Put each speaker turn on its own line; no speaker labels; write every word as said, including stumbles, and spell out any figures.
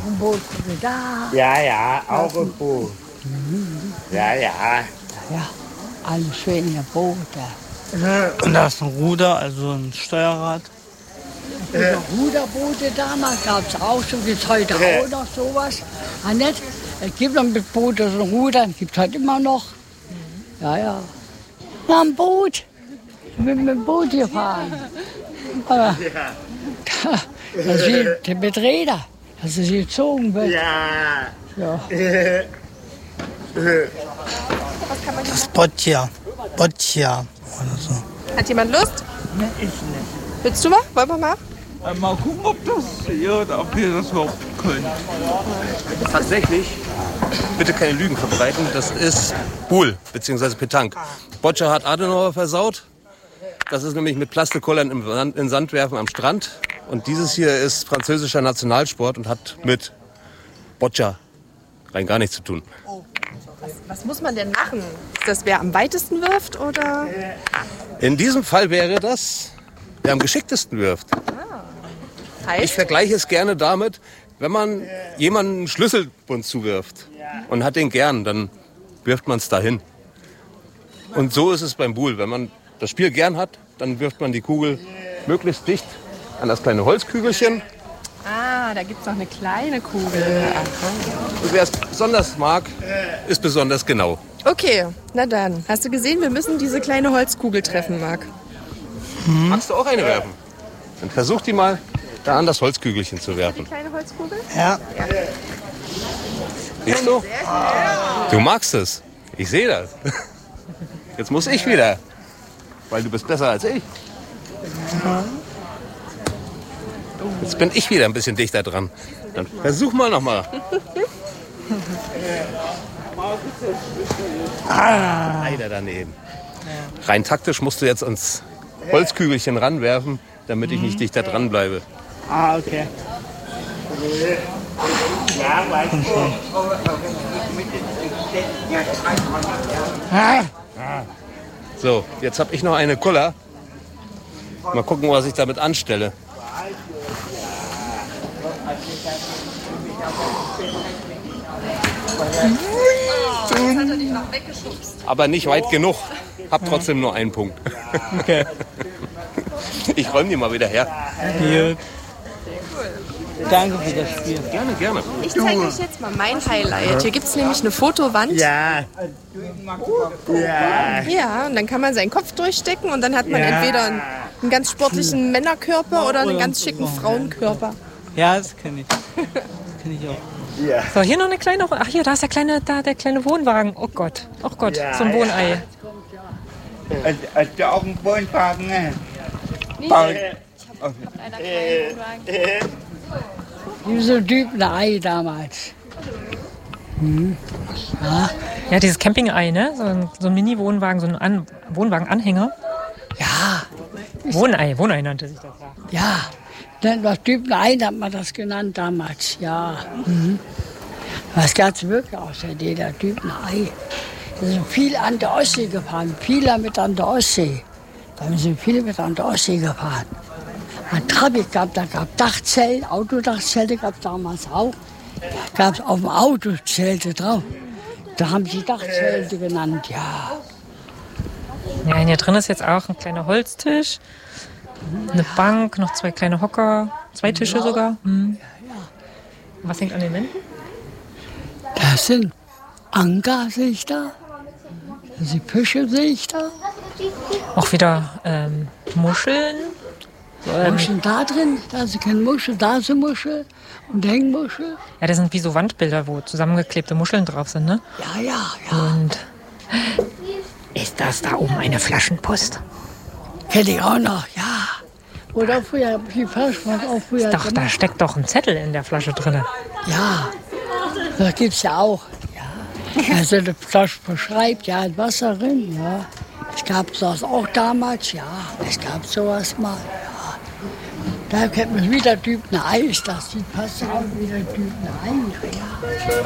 ein Boot da.
Ja, ja, auch ein Boot.
Mhm.
Ja, ja.
Ja, alles schöne Boote.
Und da ist ein Ruder, also ein Steuerrad.
Äh. Ruderboote damals gab es auch schon, gibt es heute
Äh.
auch noch sowas. Ah, nicht? Es gibt noch mit Boote so ein Ruder, gibt es heute immer noch. Ja, ja. Na, ein Boot. Ich bin mit dem Boot gefahren. Aber da, das ist mit Rädern, dass es gezogen wird.
Ja.
Ja.
Das Boccia. Boccia oder so.
Hat jemand Lust?
Ne, ich nicht.
Willst du mal? Wollen wir mal?
Äh, mal gucken, ob das ja, ob wir das überhaupt können.
Tatsächlich, bitte keine Lügen verbreiten, das ist Boule bzw. Petanque. Boccia hat Adenauer versaut. Das ist nämlich mit Plastikkollern im Sand, in Sand werfen am Strand. Und dieses hier ist französischer Nationalsport und hat mit Boccia rein gar nichts zu tun.
Was, was muss man denn machen? Ist das, wer am weitesten wirft oder?
In diesem Fall wäre das, wer am geschicktesten wirft.
Ah. Heißt?
Ich vergleiche es gerne damit, wenn man jemanden einen Schlüsselbund zuwirft und hat den gern, dann wirft man es dahin. Und so ist es beim Boule. Wenn man das Spiel gern hat, dann wirft man die Kugel möglichst dicht an das kleine Holzkügelchen.
Ah, da gibt es noch eine kleine Kugel.
Und wer es besonders mag, ist besonders genau.
Okay, na dann. Hast du gesehen, wir müssen diese kleine Holzkugel treffen, Marc.
Hm. Magst du auch eine werfen? Dann versuch die mal da an das Holzkügelchen zu werfen.
Die kleine Holzkugel?
Ja.
Ja.
Siehst du? Du magst es. Ich sehe das. Jetzt muss ich wieder. Weil du bist besser als ich. Jetzt bin ich wieder ein bisschen dichter dran. Dann versuch mal nochmal. Ah, leider daneben. Rein taktisch musst du jetzt ans Holzkügelchen ranwerfen, damit ich nicht dichter dran bleibe.
Ah, okay.
So, jetzt habe ich noch eine Kuller. Mal gucken, was ich damit anstelle.
Jetzt hat er dich noch weggeschubst.
Aber nicht weit genug. Hab trotzdem nur einen Punkt.
Okay.
Ich räume die mal wieder her.
Hier. Danke für das Spiel.
Gerne, gerne.
Ich zeige euch jetzt mal mein Highlight. Hier gibt es nämlich eine Fotowand.
Ja. Ja.
Ja, und dann kann man seinen Kopf durchstecken und dann hat man
Ja.
entweder einen, einen ganz sportlichen Männerkörper oder einen ganz schicken Frauenkörper.
Ja, das kenne ich. Das kenne ich auch.
Ja.
So, hier noch eine kleine. Ach hier, da ist der kleine, da der kleine Wohnwagen. Oh Gott, oh Gott,
Ja,
so ein Wohnei.
Hast, hast du auch einen Wohnwagen? Ne?
Nee,
Paul.
äh, äh,
Diese Typen Ei damals. Hm. Ja.
Ja, dieses Camping-Ei, ne? So ein, so ein Mini-Wohnwagen, so ein An Wohnwagen-Anhänger.
Ja.
Wohnei, Wohnei nannte sich das. Ja.
Ja, dann das Typen-Ei hat man das genannt damals, ja. Mhm. Das gab es wirklich aus der D D R, Typen-Ei. Wir sind viel an der Ostsee gefahren, viele mit an der Ostsee. Da sind viele mit an der Ostsee gefahren. An Trabi gab da gab Dachzelte, Autodachzelte gab es damals auch. Da gab es auf dem Auto Zelte drauf. Da haben sie Dachzelte genannt, ja.
Ja, und hier drin ist jetzt auch ein kleiner Holztisch, eine Bank, noch zwei kleine Hocker, zwei Tische sogar. Hm. Was hängt an den Wänden?
Das sind Anker, sehe ich da. Das sind Fische, sehe ich da.
Auch wieder ähm, Muscheln. Ähm,
Muscheln da drin, da ist keine Muschel, da ist eine Muschel und Hängmuschel.
ja, das sind wie so Wandbilder, wo zusammengeklebte Muscheln drauf sind, ne?
Ja, ja, ja.
Und ist das da oben eine Flaschenpost?
Kenne ich auch noch, ja. Oder früher, wie falsch war auch früher
Doch, da
gemacht.
steckt doch ein Zettel in der Flasche drin.
Ja, das gibt's ja auch. Ja. Also eine Flasche beschreibt, ja, ein Wasser drin, ja. Es gab das auch damals, ja. Es gab sowas mal, ja. Da kennt man wieder Typen Eis, das sieht fast aus wie der Typen Ei, ja.